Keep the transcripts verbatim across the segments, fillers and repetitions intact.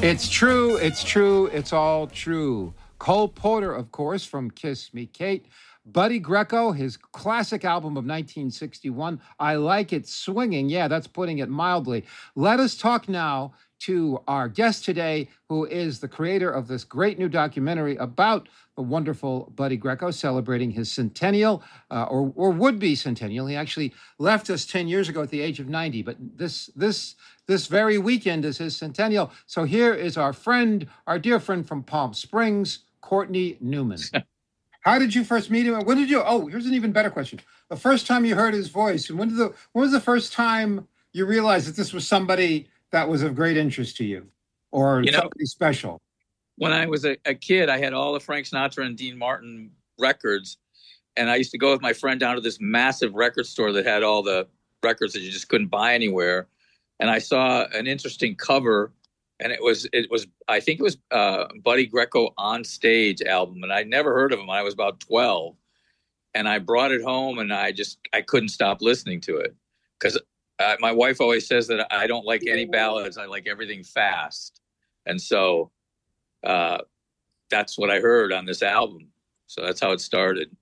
It's true. It's true. It's all true. Cole Porter, of course, from Kiss Me Kate. Buddy Greco, his classic album of nineteen sixty-one, I Like It Swinging. Yeah, that's putting it mildly. Let us talk now to our guest today, who is the creator of this great new documentary about the wonderful Buddy Greco, celebrating his centennial, uh, or, or would-be centennial. He actually left us ten years ago at the age of ninety, but this this this very weekend is his centennial. So here is our friend, our dear friend from Palm Springs, Courtney Newman. How did you first meet him? When did you? Oh, here's an even better question. The first time you heard his voice, and when did the? When was the first time you realized that this was somebody that was of great interest to you, or you know, somebody special? When I was a, a kid, I had all the Frank Sinatra and Dean Martin records, and I used to go with my friend down to this massive record store that had all the records that you just couldn't buy anywhere. And I saw an interesting cover, and it was it was I think it was uh, Buddy Greco On Stage album, and I'd never heard of him. I was about twelve, and I brought it home, and I just I couldn't stop listening to it because uh, my wife always says that I don't like any ballads. I like everything fast, and so uh, that's what I heard on this album. So that's how it started.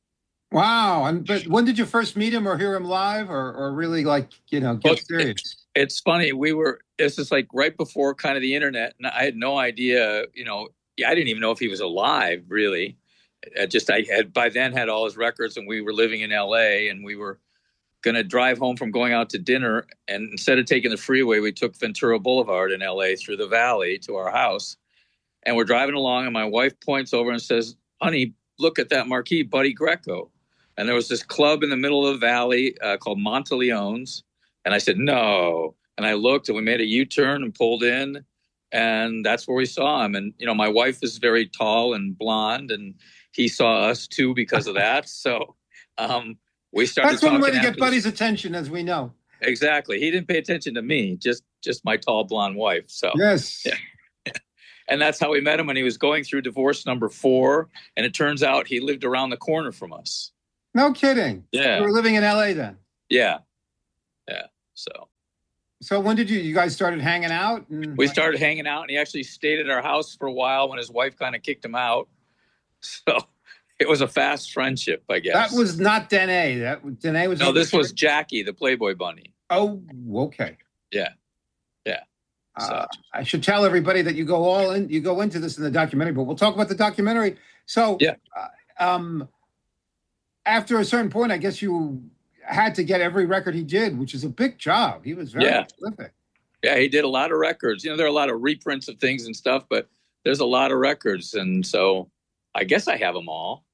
Wow! And but when did you first meet him, or hear him live, or or really like you know get well, serious? It, it's funny. We were. This is like right before kind of the internet, and I had no idea. You know, I didn't even know if he was alive. Really, I just I had by then had all his records, and we were living in L A, and we were going to drive home from going out to dinner, and instead of taking the freeway, we took Ventura Boulevard in L A through the valley to our house, and we're driving along, and my wife points over and says, "Honey, look at that marquee, Buddy Greco." And there was this club in the middle of the valley uh, called Monteleone's. And I said, no. And I looked, and we made a U-turn and pulled in. And that's where we saw him. And, you know, my wife is very tall and blonde, and he saw us, too, because of that. So um, we started That's one way to get afterwards. Buddy's attention, as we know. Exactly. He didn't pay attention to me, just just my tall, blonde wife. So Yes. Yeah. And that's how we met him when he was going through divorce number four. And it turns out he lived around the corner from us. No kidding. Yeah. You were living in L A then. Yeah. Yeah. So. So when did you, you guys started hanging out? And we started hanging out, and he actually stayed at our house for a while when his wife kind of kicked him out. So it was a fast friendship, I guess. That was not Danae. That Danae was. No, this was Jackie, the Playboy Bunny. Oh, okay. Yeah. Yeah. So. Uh, I should tell everybody that you go all in, you go into this in the documentary, but we'll talk about the documentary. So, yeah. Uh, um, after a certain point, I guess you had to get every record he did, which is a big job. He was very yeah. prolific. Yeah, he did a lot of records. You know, there are a lot of reprints of things and stuff, but there's a lot of records. And so I guess I have them all.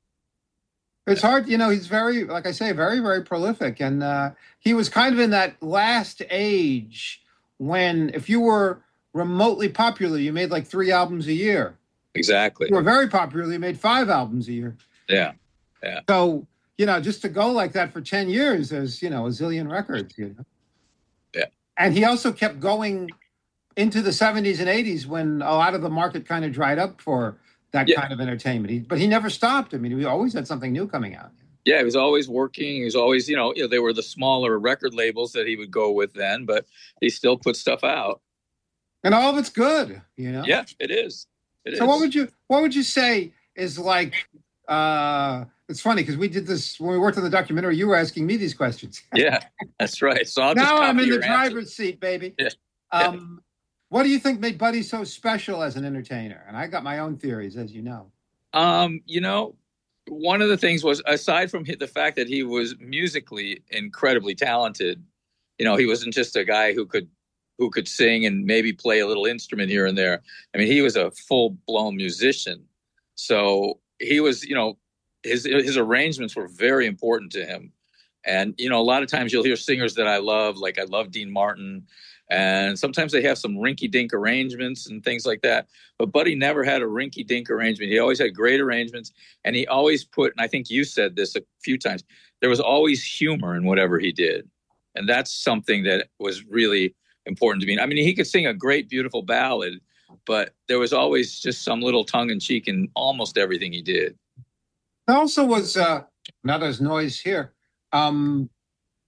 It's yeah. hard. You know, he's very, like I say, very, very prolific. And uh, he was kind of in that last age when if you were remotely popular, you made like three albums a year. Exactly. If you were very popular, you made five albums a year. Yeah. Yeah. So, you know, just to go like that for ten years, there's, you know, a zillion records, you know. Yeah. And he also kept going into the seventies and eighties when a lot of the market kind of dried up for that yeah. kind of entertainment. He, but he never stopped. I mean, we always had something new coming out. Yeah, he was always working. He was always, you know, you know, they were the smaller record labels that he would go with then, but he still put stuff out. And all of it's good, you know? Yeah, it is. It so is. what would you what would you say is like uh it's funny because we did this when we worked on the documentary. You were asking me these questions. Yeah, that's right. So I'll just now I'm in the answer. driver's seat, baby. Yeah. Um, yeah. What do you think made Buddy so special as an entertainer? And I got my own theories, as you know. Um, you know, one of the things was, aside from the fact that he was musically incredibly talented, you know, he wasn't just a guy who could who could sing and maybe play a little instrument here and there. I mean, he was a full-blown musician. So he was, you know, his his arrangements were very important to him. And, you know, a lot of times you'll hear singers that I love, like I love Dean Martin, and sometimes they have some rinky-dink arrangements and things like that. But Buddy never had a rinky-dink arrangement. He always had great arrangements, and he always put, and I think you said this a few times, there was always humor in whatever he did. And that's something that was really important to me. I mean, he could sing a great, beautiful ballad, but there was always just some little tongue-in-cheek in almost everything he did. There also was, uh, now there's noise here, um,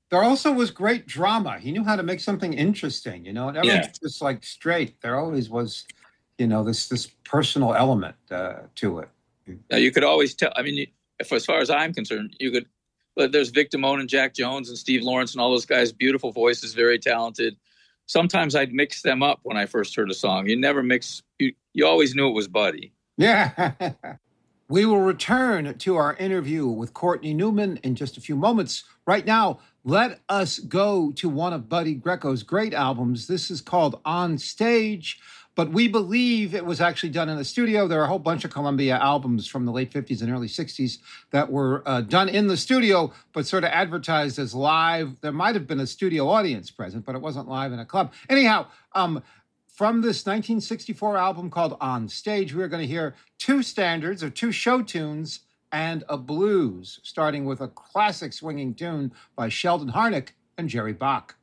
There also was great drama. He knew how to make something interesting, you know, and everyone's Yeah. just like straight. There always was, you know, this this personal element uh, to it. Now, you could always tell. I mean, you- if, as far as I'm concerned, you could. But there's Vic Damone and Jack Jones and Steve Lawrence and all those guys. Beautiful voices, very talented. Sometimes I'd mix them up when I first heard a song. You never mix. You, you always knew it was Buddy. Yeah. We will return to our interview with Courtney Newman in just a few moments. Right now, let us go to one of Buddy Greco's great albums. This is called On Stage, but we believe it was actually done in the studio. There are a whole bunch of Columbia albums from the late fifties and early sixties that were uh, done in the studio, but sort of advertised as live. There might have been a studio audience present, but it wasn't live in a club. Anyhow, um, from this nineteen sixty-four album called On Stage, we're going to hear two standards or two show tunes and a blues, starting with a classic swinging tune by Sheldon Harnick and Jerry Bach.